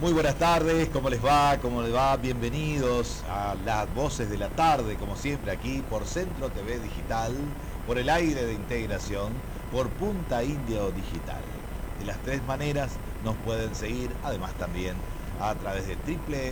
Muy buenas tardes, ¿cómo les va? ¿Cómo les va? Bienvenidos a las voces de la tarde, como siempre aquí por Centro TV Digital, por el aire de integración, por Punta Indio Digital. De las tres maneras nos pueden seguir, además también a través de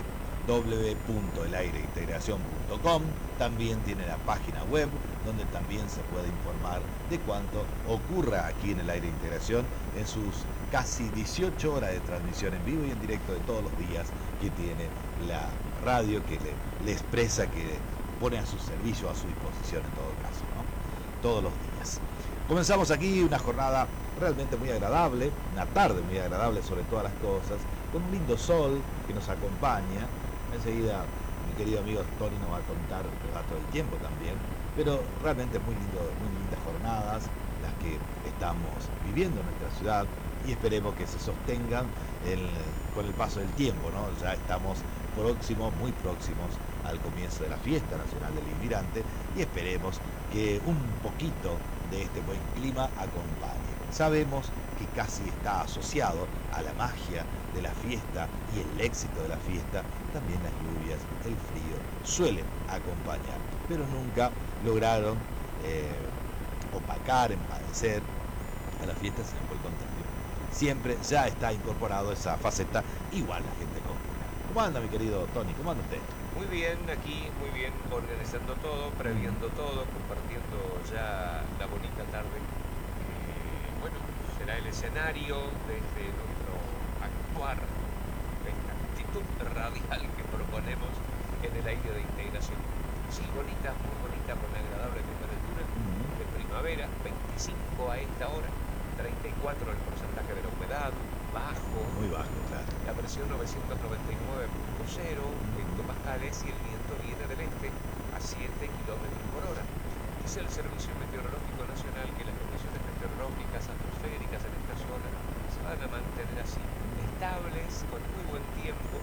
www.elaireintegración.com. También tiene la página web donde también se puede informar de cuánto ocurra aquí en el aire de integración en sus casi 18 horas de transmisión en vivo y en directo de todos los días que tiene la radio, que le expresa, que pone a su servicio, a su disposición en todo caso, ¿no? Todos los días. Comenzamos aquí una jornada realmente muy agradable, una tarde muy agradable sobre todas las cosas, con un lindo sol que nos acompaña. Enseguida mi querido amigo Tony nos va a contar el dato del tiempo también, pero realmente muy lindas jornadas las que estamos viviendo en nuestra ciudad y esperemos que se sostengan con el paso del tiempo, ¿no? Ya estamos muy próximos al comienzo de la Fiesta Nacional del Inmigrante y esperemos que un poquito de este buen clima acompañe. Sabemos que casi está asociado a la magia de la fiesta y el éxito de la fiesta, también las lluvias, el frío suelen acompañar, pero nunca lograron opacar, empadecer a la fiesta, sino por el contrario. Siempre ya está incorporado esa faceta, igual la gente común. ¿Cómo anda mi querido Tony? ¿Cómo anda usted? Muy bien, aquí, muy bien, organizando todo, previendo todo, compartiendo ya la bonita tarde. Bueno, será el escenario desde nuestro actuar, esta actitud radial que proponemos en el aire de integración. Sí, bonita, muy bonita, con agradable temperatura de primavera, 25 a esta hora, 34 el porcentaje de la humedad, bajo. Muy bajo, claro. La presión 999.0 hectopascales y el viento viene del este a 7 kilómetros por hora. Dice el Servicio Meteorológico Nacional que las condiciones meteorológicas atmosféricas en esta zona se van a mantener así, estables, con muy buen tiempo,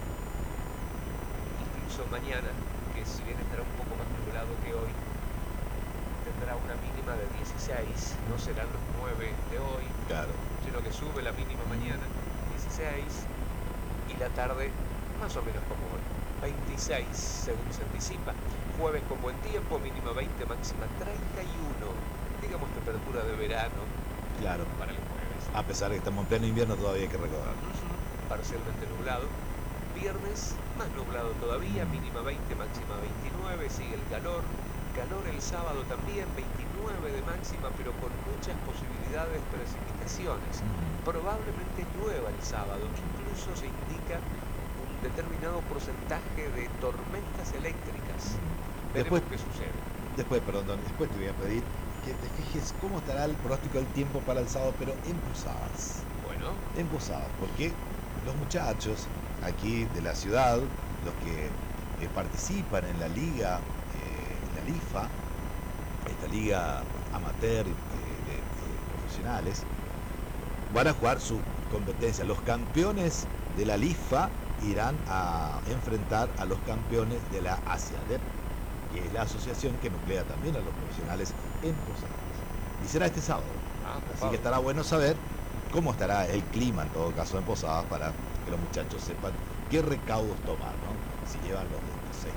incluso mañana, que si bien estará un poco más nublado que hoy, tendrá una mínima de 16, no serán los 9 de hoy, claro, sino que sube la mínima mañana, 16, y la tarde más o menos como hoy, 26 según se anticipa. Jueves con buen tiempo, mínima 20, máxima 31, digamos temperatura de verano, claro, para el jueves. A pesar de que estamos en pleno invierno, todavía hay que recordar. Parcialmente nublado. Viernes más nublado todavía, mínima 20, máxima 29, sigue el calor. Calor el sábado también, 29 de máxima, pero con muchas posibilidades de precipitaciones. Probablemente llueva el sábado, incluso se indica un determinado porcentaje de tormentas eléctricas. Veremos qué sucede. Después te voy a pedir que te fijes cómo estará el pronóstico del tiempo para el sábado, pero en Posadas. Bueno. En Posadas, porque los muchachos aquí de la ciudad, los que participan en la liga, la LIFA, esta liga amateur de profesionales, van a jugar su competencia. Los campeones de la LIFA irán a enfrentar a los campeones de la ASIADEP, que es la asociación que nuclea también a los profesionales en Posadas. Y será este sábado. Así que estará bueno saber cómo estará el clima en todo caso en Posadas para que los muchachos sepan qué recaudos tomar, ¿no? Si llevan los de 6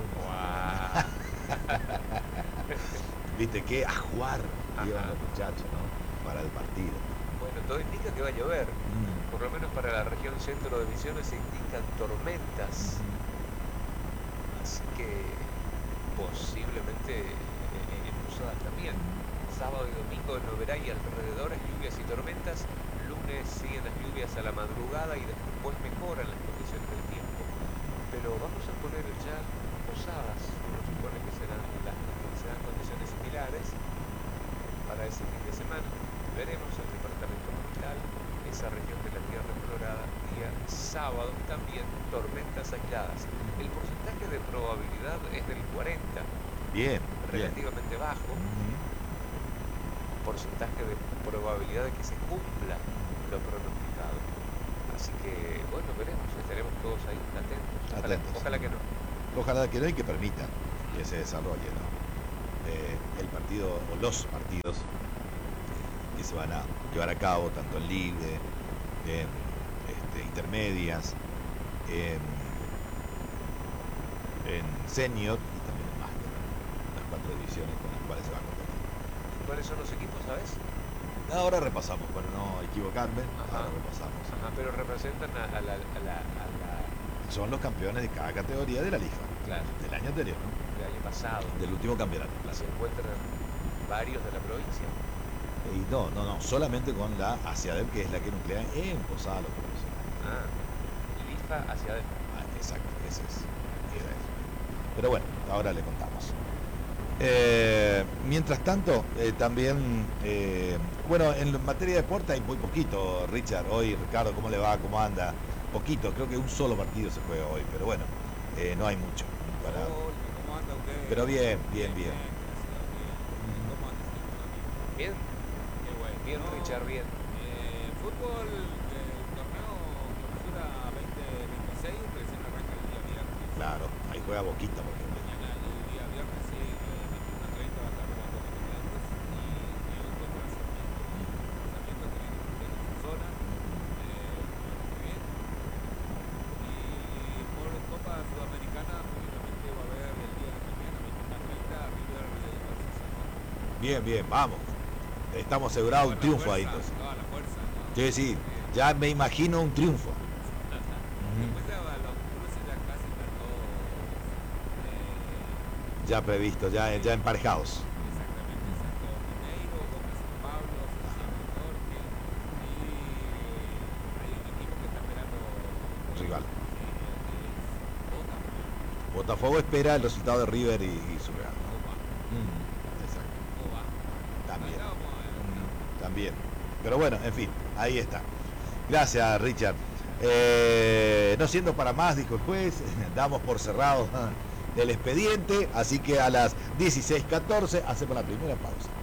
tampoco. Viste que ajuar llevan los muchachos, ¿no? Para el partido. Bueno, todo indica que va a llover. Por lo menos para la región centro de Misiones se indican tormentas. Así que posiblemente en Posadas también. Sábado y domingo en Oberá y alrededores lluvias y tormentas. Lunes siguen las lluvias a la madrugada y después mejoran las condiciones del tiempo. Pero vamos a poner ya Posadas, uno supone que serán condiciones similares para ese fin de semana. Veremos el departamento capital, esa región de la Tierra Colorada, día sábado también tormentas aisladas. El porcentaje de probabilidad es del 40, bien, relativamente bajo. Porcentaje de probabilidad de que se cumpla lo pronosticado. Así que, bueno, veremos, estaremos todos ahí atentos. Ojalá que no. Ojalá que no y que permita que se desarrolle, ¿no? El partido o los partidos que se van a llevar a cabo, tanto en libre, en intermedias, en Senior y también en Master, las 4 divisiones con las cuales se va a competir. ¿Cuáles son los equipos, sabes? Ahora repasamos, para no equivocarme, Ajá. ahora repasamos. Ajá, pero representan a la... Son los campeones de cada categoría de la liga, Claro, del año anterior, ¿no? del año pasado. Del último campeonato. Y se encuentran varios de la provincia. Y no, solamente con la ASIADEP, que es la que nuclea en Posada los profesionales. Ah, LIFA hacia adentro. Exacto, ese es. Era eso. Pero bueno, ahora le contamos. Mientras tanto, también, bueno, en materia de deporte hay muy poquito, Richard. Hoy, Ricardo, ¿cómo le va? ¿Cómo anda? Poquito, creo que un solo partido se juega hoy, pero bueno, no hay mucho. ¿Cómo anda usted? Pero bien. Gracias, bien. ¿Cómo anda, señor? Bien, Qué bueno. bien, Richard, bien. Fútbol, torneo clausura 2026, recién arranca el día viernes. Claro, ahí juega Boquita, por ejemplo. Mañana, el día viernes, sí, 21:30 va a estar jugando con Estudiantes y hoy contra Sarmiento. Sarmiento que viene cumpliendo su zona. Muy bien. Y por Copa Sudamericana, posiblemente va a haber el día de mañana, 21:30, River versus San Juan. Bien, vamos. Estamos asegurados un triunfo ahí, entonces. Toda la fuerza, ¿no? Sí, ya me imagino un triunfo. Después de los cruces ya casi están todos Ya previsto, ya emparejados. exactamente Santo Mineiro, Boca San Pablo, Cienciano Torque y hay un equipo que está esperando Rival. que es Botafogo. Botafogo espera el resultado de River y su Real. Opa, Exacto. Opa. También. Acá vamos a ver. También. Pero bueno, en fin, ahí está. Gracias, Richard. No siendo para más, dijo el juez, damos por cerrado el expediente, así que a las 16:14 hacemos la primera pausa.